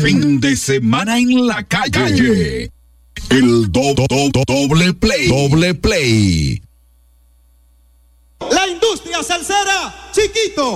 Fin de semana en la calle. El doble play. Doble play. La industria salsera, Chiquito.